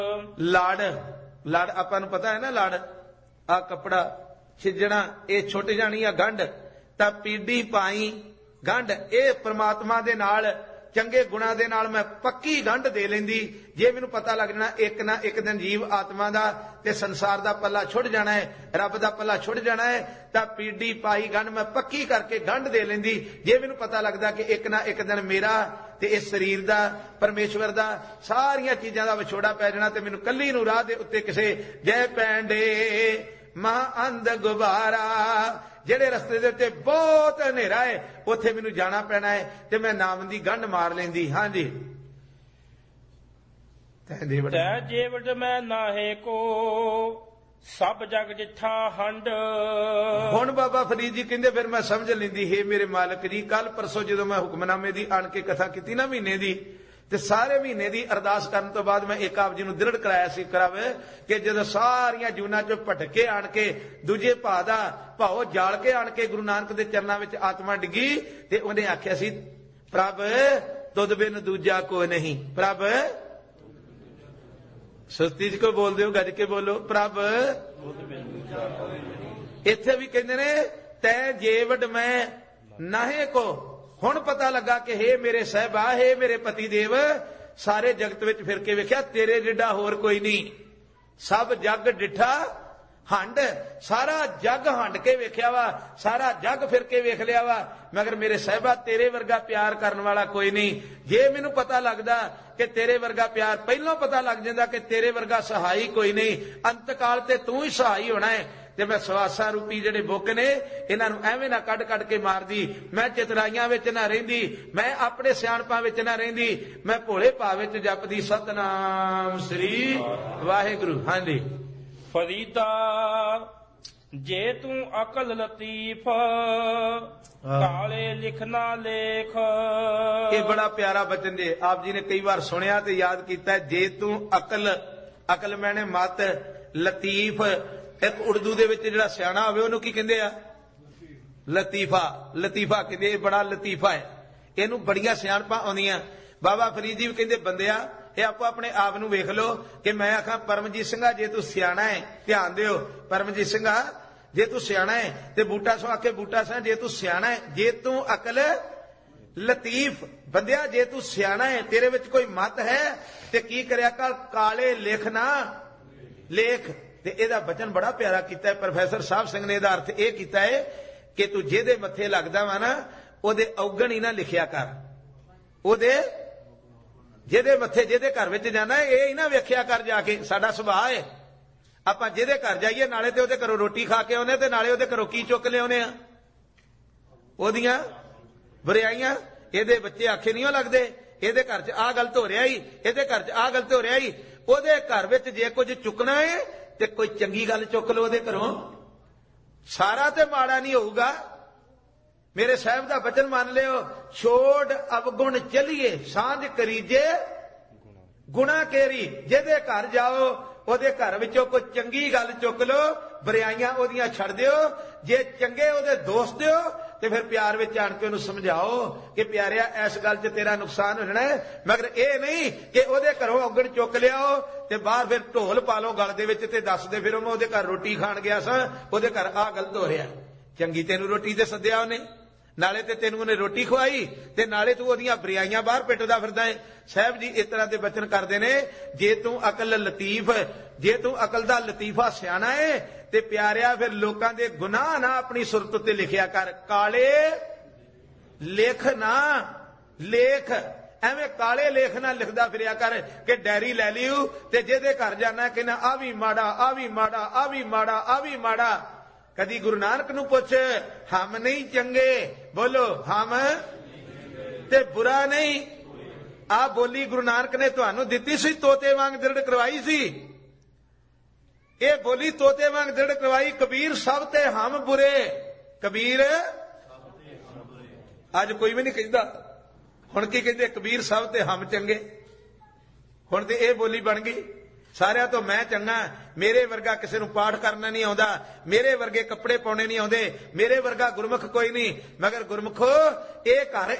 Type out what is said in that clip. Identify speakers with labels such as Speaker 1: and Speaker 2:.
Speaker 1: ਲੜ ਲੜ ਆਪਾਂ ਨੂੰ ਪਤਾ ਹੈ ਨਾ, ਲੜ ਆ ਕੱਪੜਾ ਛਿਜਣਾ, ਇਹ ਛੁੱਟ ਜਾਣੀ ਆ ਗੰਢ, ਤਾਂ ਪੀੜੀ ਪਾਈ ਗੰਢ। ਇਹ ਪ੍ਰਮਾਤਮਾ ਦੇ ਨਾਲ ਚੰਗੇ ਗੁਣਾਂ ਦੇ ਨਾਲ ਮੈਂ ਪੱਕੀ ਗੰਢ ਦੇ ਲੈਂਦੀ। ਜੇ ਮੈਨੂੰ ਪਤਾ ਲੱਗ ਜਾਣਾ ਇੱਕ ਨਾ ਇੱਕ ਦਿਨ ਜੀਵ ਆਤਮਾ ਦਾ ਤੇ ਸੰਸਾਰ ਦਾ ਪੱਲਾ ਛੁੱਟ ਜਾਣਾ ਹੈ, ਰੱਬ ਦਾ ਪੱਲਾ ਛੁੱਟ ਜਾਣਾ ਹੈ, ਤਾਂ ਪੀੜੀ ਪਾਈ ਗੰਢ ਮੈਂ ਪੱਕੀ ਕਰਕੇ ਗੰਢ ਦੇ ਲੈਂਦੀ। ਜੇ ਮੈਨੂੰ ਪਤਾ ਲੱਗਦਾ ਕਿ ਇੱਕ ਨਾ ਇੱਕ ਦਿਨ ਮੇਰਾ ਤੇ ਇਸ ਸਰੀਰ ਦਾ, ਪਰਮੇਸ਼ਵਰ ਦਾ, ਸਾਰੀਆਂ ਚੀਜ਼ਾਂ ਦਾ ਵਿਛੋੜਾ ਪੈ ਜਾਣਾ, ਤੇ ਮੈਨੂੰ ਕੱਲੀ ਨੂੰ ਰਾਹ ਦੇ ਉੱਤੇ ਕਿਸੇ ਜੈ ਪੈਂਡੇ ਮਹਾ ਅੰਧ ਗੁਬਾਰਾ, ਜਿਹੜੇ ਰਸਤੇ ਦੇ ਉੱਤੇ ਬਹੁਤ ਹਨੇਰਾ ਹੈ ਉੱਥੇ ਮੈਨੂੰ ਜਾਣਾ ਪੈਣਾ ਹੈ, ਤੇ ਮੈਂ ਨਾਮ ਦੀ ਗੰਢ ਮਾਰ ਲੈਂਦੀ। ਹਾਂਜੀ, ਤੈ
Speaker 2: ਜੇਵਟ ਮੈਂ ਨਾਹੇ ਕੋ ਸਭ ਜਗ ਜਿੱਥਾ ਹੰਡ।
Speaker 1: ਹੁਣ ਬਾਬਾ ਫਰੀਦ ਜੀ ਕਹਿੰਦੇ ਫਿਰ ਮੈਂ ਸਮਝ ਲੈਂਦੀ, ਹੇ ਮੇਰੇ ਮਾਲਕ ਜੀ, ਕੱਲ ਪਰਸੋਂ ਜਦੋਂ ਮੈਂ ਹੁਕਮਨਾਮੇ ਦੀ ਆਣ ਕੇ ਕਥਾ ਕੀਤੀ ਨਾ ਮਹੀਨੇ ਦੀ, ਤੇ ਸਾਰੇ ਮਹੀਨੇ ਦੀ ਅਰਦਾਸ ਕਰਨ ਤੋਂ ਬਾਅਦ ਮੈਂ ਇੱਕ ਆਪ ਜੀ ਨੂੰ ਦ੍ਰਿੜ ਕਰਾਇਆ ਸੀ ਕਰਾਵੇ ਕਿ ਜਦੋਂ ਸਾਰੀਆਂ ਜੂਨਾਂ ਚੋਂ ਭਟਕੇ ਆਣ ਕੇ ਦੂਜੇ ਭਾਅ ਦਾ ਭਾਉ ਜਾਲ ਕੇ ਆਣ ਕੇ ਗੁਰੂ ਨਾਨਕ ਦੇ ਚਰਨਾਂ ਵਿੱਚ ਆਤਮਾ ਡਿੱਗੀ, ਤੇ ਉਹਨੇ ਆਖਿਆ ਸੀ, ਪ੍ਰਭ ਤੁਧ ਬਿਨ ਦੂਜਾ ਕੋਈ ਨਹੀਂ। ਪ੍ਰਭ ਸੁਸਤੀ ਚ ਕੋ ਬੋਲਦੇ ਹੋ, ਗੱਜ ਕੇ ਬੋਲੋ, ਪ੍ਰਭ। ਇੱਥੇ ਵੀ ਕਹਿੰਦੇ ਨੇ ਤੈ ਜੇਵਡ ਮੈਂ ਨਾਹੇ ਕੋ। ਹੁਣ ਪਤਾ ਲੱਗਾ ਕਿ ਹੇ ਮੇਰੇ ਸਾਹਿਬਾ, ਹੇ ਮੇਰੇ ਪਤੀ ਦੇਵ, ਸਾਰੇ ਜਗਤ ਵਿੱਚ ਫਿਰ ਕੇ ਵੇਖਿਆ ਤੇਰੇ ਜਿੱਡਾ ਹੋਰ ਕੋਈ ਨਹੀਂ। ਸਭ ਜੱਗ ਡਿਠਾ ਹੰਡ, ਸਾਰਾ ਜੱਗ ਹੰਡ ਕੇ ਵੇਖਿਆ ਵਾ, ਸਾਰਾ ਜੱਗ ਫਿਰ ਕੇ ਵੇਖ ਲਿਆ ਵਾ, ਮਗਰ ਮੇਰੇ ਸਾਹਿਬਾ ਤੇਰੇ ਵਰਗਾ ਪਿਆਰ ਕਰਨ ਵਾਲਾ ਕੋਈ ਨਹੀਂ। ਜੇ ਮੈਨੂੰ ਪਤਾ ਲੱਗਦਾ ਕਿ ਤੇਰੇ ਵਰਗਾ ਪਿਆਰ, ਪਹਿਲਾਂ ਪਤਾ ਲੱਗ ਜਾਂਦਾ ਕਿ ਤੇਰੇ ਵਰਗਾ ਸਹਾਈ ਕੋਈ ਨਹੀਂ, ਅੰਤਕਾਲ ਤੇ ਤੂੰ ਹੀ ਸਹਾਈ ਹੋਣਾ ਹੈ, ਤੇ ਮੈਂ ਸਵਾਸਾਂ ਰੂਪੀ ਜਿਹੜੇ ਬੁੱਕ ਨੇ ਇਹਨਾਂ ਨੂੰ ਐਵੇਂ ਨਾ ਕੱਢ ਕੱਢ ਕੇ ਮਾਰਦੀ, ਮੈਂ ਚਤਰਾਈਆਂ ਵਿੱਚ ਨਾ ਰਹਿੰਦੀ, ਮੈਂ ਆਪਣੇ ਸਿਆਣਪਾਂ ਵਿੱਚ ਨਾ ਰਹਿੰਦੀ, ਮੈਂ ਭੋਲੇ ਭਾਵ ਵਿੱਚ ਜਪਦੀ ਸਤਨਾਮ ਸ੍ਰੀ ਵਾਹਿਗੁਰੂ। ਹਾਂਜੀ,
Speaker 2: ਫਰੀਦਾ ਜੇ ਤੂੰ ਅਕਲ ਲਤੀਫ ਕਾਲੇ ਲਿਖਣਾ ਲੇਖ।
Speaker 1: ਇਹ ਬੜਾ ਪਿਆਰਾ ਬਚਨ ਜੇ, ਆਪ ਜੀ ਨੇ ਕਈ ਵਾਰ ਸੁਣਿਆ ਤੇ ਯਾਦ ਕੀਤਾ। ਜੇ ਤੂੰ ਅਕਲ, ਅਕਲ ਮੈਨੇ ਮਤ, ਲਤੀਫ, ਇੱਕ ਉਰਦੂ ਦੇ ਵਿੱਚ ਜਿਹੜਾ ਸਿਆਣਾ ਹੋਵੇ ਉਹਨੂੰ ਕੀ ਕਹਿੰਦੇ ਆ? ਲਤੀਫਾ। ਲਤੀਫਾ ਕਹਿੰਦੇ, ਇਹ ਬੜਾ ਲਤੀਫਾ ਹੈ, ਇਹਨੂੰ ਬੜੀਆਂ ਸਿਆਣਪਾਂ ਆਉਂਦੀਆਂ। ਬਾਬਾ ਫਰੀਦ ਜੀ ਵੀ ਕਹਿੰਦੇ, ਬੰਦਿਆ ਇਹ ਆਪੋ ਆਪਣੇ ਆਪ ਨੂੰ ਵੇਖ ਲਓ ਕਿ ਮੈਂ ਆਖਾਂ ਪਰਮਜੀਤ ਸਿੰਘਾ ਜੇ ਤੂੰ ਸਿਆਣਾ ਹੈ, ਧਿਆਨ ਦਿਓ, ਪਰਮਜੀਤ ਸਿੰਘਾ ਜੇ ਤੂੰ ਸਿਆਣਾ ਹੈ, ਤੇ ਬੂਟਾ ਸੋ ਆਖੇ ਬੂਟਾ ਸਿੰਘ ਜੇ ਤੂੰ ਸਿਆਣਾ ਹੈ, ਜੇ ਤੂੰ ਅਕਲ ਲਤੀਫ, ਬੰਦਿਆ ਜੇ ਤੂੰ ਸਿਆਣਾ ਹੈ, ਤੇਰੇ ਵਿੱਚ ਕੋਈ ਮਤ ਹੈ, ਤੇ ਕੀ ਕਰਿਆ ਕਰ, ਕਾਲੇ ਲਿਖ ਨਾ ਲੇਖ। ਤੇ ਇਹਦਾ ਬਚਨ ਬੜਾ ਪਿਆਰਾ ਕੀਤਾ ਹੈ ਪ੍ਰੋਫੈਸਰ ਸਾਹਿਬ ਸਿੰਘ ਨੇ। ਇਹਦਾ ਅਰਥ ਇਹ ਕੀਤਾ ਹੈ ਕਿ ਤੂੰ ਜਿਹਦੇ ਮੱਥੇ ਲੱਗਦਾ ਵਾ ਨਾ ਉਹਦੇ ਔਗਣ ਹੀ ਨਾ ਲਿਖਿਆ ਕਰ, ਉਹਦੇ ਜਿਹਦੇ ਮੱਥੇ, ਜਿਹਦੇ ਘਰ ਵਿੱਚ ਜਾਣਾ ਇਹ ਹੀ ਨਾ ਵੇਖਿਆ ਕਰ ਜਾ ਕੇ। ਸਾਡਾ ਸੁਭਾਅ ਹੈ ਆਪਾਂ ਜਿਹਦੇ ਘਰ ਜਾਈਏ ਨਾਲੇ ਤੇ ਉਹਦੇ ਘਰੋਂ ਰੋਟੀ ਖਾ ਕੇ ਆਉਨੇ, ਤੇ ਨਾਲੇ ਉਹਦੇ ਘਰੋਂ ਕੀ ਚੁੱਕ ਲਿਆਉਨੇ ਆ, ਉਹਦੀਆਂ ਬੁਰਾਈਆਂ। ਇਹਦੇ ਬੱਚੇ ਆਖੇ ਨਹੀਂ ਲੱਗਦੇ, ਇਹਦੇ ਘਰ 'ਚ ਆਹ ਗਲਤ ਹੋ ਰਿਹਾ ਹੀ, ਇਹਦੇ ਘਰ 'ਚ ਆਹ ਗਲਤ ਹੋ ਰਿਹਾ ਹੀ। ਉਹਦੇ ਘਰ ਵਿੱਚ ਜੇ ਕੁਝ ਚੁੱਕਣਾ ਹੈ ਤੇ ਕੋਈ ਚੰਗੀ ਗੱਲ ਚੁੱਕ ਲਓ ਉਹਦੇ ਘਰੋਂ, ਸਾਰਾ ਤੇ ਮਾੜਾ ਨਹੀਂ ਹੋਊਗਾ। ਮੇਰੇ ਸਾਹਿਬ ਦਾ ਬਚਨ ਮੰਨ ਲਿਓ, ਛੋੜ ਅਵਗੁਣ ਚਲੀਏ ਸਾਂਝ ਕਰੀਜੇ ਗੁਣਾ ਕੇਰੀ। ਜਿਹਦੇ ਘਰ ਜਾਓ ਉਹਦੇ ਘਰ ਵਿੱਚੋਂ ਕੋਈ ਚੰਗੀ ਗੱਲ ਚੁੱਕ ਲਓ, ਬੁਰਾਈਆਂ ਉਹਦੀਆਂ ਛੱਡ ਦਿਓ। ਜੇ ਚੰਗੇ ਉਹਦੇ ਦੋਸਤ ਦਿਓ ਤੇ ਫਿਰ ਪਿਆਰ ਵਿੱਚ ਆਣ ਕੇ ਉਹਨੂੰ ਸਮਝਾਓ ਕਿ ਪਿਆਰਿਆ ਇਸ ਗੱਲ 'ਚ ਤੇਰਾ ਨੁਕਸਾਨ ਹੋ ਜਾਣਾ ਹੈ, ਮਗਰ ਇਹ ਨਹੀਂ ਕਿ ਉਹਦੇ ਘਰੋਂ ਔਗਣ ਚੁੱਕ ਲਿਆਓ ਤੇ ਬਾਹਰ ਫਿਰ ਢੋਲ ਪਾ ਲਓ ਗਲ ਦੇ ਵਿੱਚ ਤੇ ਦੱਸਦੇ ਫਿਰ ਮੈਂ ਉਹਦੇ ਘਰ ਰੋਟੀ ਖਾਣ ਗਿਆ ਸਾਂ, ਉਹਦੇ ਘਰ ਆਹ ਗਲਤ ਹੋ ਰਿਹਾ। ਚੰਗੀ ਤੈਨੂੰ ਰੋਟੀ ਤੇ ਸੱਦਿਆ ਉਹਨੇ, ਨਾਲੇ ਤੇ ਤੈਨੂੰ ਉਹਨੇ ਰੋਟੀ ਖਵਾਈ, ਤੇ ਨਾਲੇ ਤੂੰ ਉਹਦੀਆਂ ਬੁਰਾਈਆਂ ਬਾਹਰ ਪਿੱਟਦਾ ਫਿਰਦਾ ਹੈ। ਸਾਹਿਬ ਜੀ ਇਸ ਤਰ੍ਹਾਂ ਦੇ ਬਚਨ ਕਰਦੇ ਨੇ, ਜੇ ਤੂੰ ਅਕਲ ਲਤੀਫ, ਜੇ ਤੂੰ ਅਕਲ ਦਾ ਲਤੀਫਾ ਸਿਆਣਾ ਹੈ, ਤੇ ਪਿਆਰਿਆ ਫਿਰ ਲੋਕਾਂ ਦੇ ਗੁਨਾਹ ਨਾ ਆਪਣੀ ਸੁਰਤ ਉੱਤੇ ਲਿਖਿਆ ਕਰ। ਕਾਲੇ ਲੇਖ ਨਾ ਲੇਖ, ਐਵੇਂ ਕਾਲੇ ਲੇਖ ਨਾ ਲਿਖਦਾ ਫਿਰਿਆ ਕਰ ਕਿ ਡੈਰੀ ਲੈ ਲਿਓ ਤੇ ਜਿਹਦੇ ਘਰ ਜਾਣਾ ਕਹਿੰਦਾ ਆ ਵੀ ਮਾੜਾ, ਆ ਵੀ ਮਾੜਾ, ਆ ਵੀ ਮਾੜਾ, ਆ ਵੀ ਮਾੜਾ। ਕਦੀ ਗੁਰੂ ਨਾਨਕ ਨੂੰ ਪੁੱਛ, ਹਮ ਨਹੀਂ ਚੰਗੇ, ਬੋਲੋ ਹਮ, ਤੇ ਬੁਰਾ ਨਹੀਂ। ਆ ਬੋਲੀ ਗੁਰੂ ਨਾਨਕ ਨੇ ਤੁਹਾਨੂੰ ਦਿੱਤੀ ਸੀ, ਤੋਤੇ ਵਾਂਗ ਦ੍ਰਿੜ ਕਰਵਾਈ ਸੀ। ਇਹ ਬੋਲੀ ਤੋਤੇ ਵਾਂਗ ਦ੍ਰਿੜ ਕਰਵਾਈ। ਕਬੀਰ ਸਭ ਤੇ ਹਮ ਬੁਰੇ, ਕਬੀਰ ਅੱਜ ਕੋਈ ਵੀ ਨਹੀਂ ਕਹਿੰਦਾ। ਹੁਣ ਕੀ ਕਹਿੰਦੇ, ਕਬੀਰ ਸਭ ਤੇ ਹਮ ਚੰਗੇ। ਹੁਣ ਤੇ ਇਹ ਬੋਲੀ ਬਣ ਗਈ, ਸਾਰਿਆਂ ਤੋਂ ਮੈਂ ਚੰਗਾ, ਮੇਰੇ ਵਰਗਾ ਕਿਸੇ ਨੂੰ ਪਾਠ ਕਰਨਾ ਨਹੀਂ ਆਉਂਦਾ, ਮੇਰੇ ਵਰਗੇ ਕੱਪੜੇ ਪਾਉਣੇ ਨਹੀਂ ਆਉਂਦੇ, ਮੇਰੇ ਵਰਗਾ ਗੁਰਮੁਖ ਕੋਈ ਨਹੀਂ। ਮਗਰ ਗੁਰਮੁਖੋ ਇਹ ਘਰ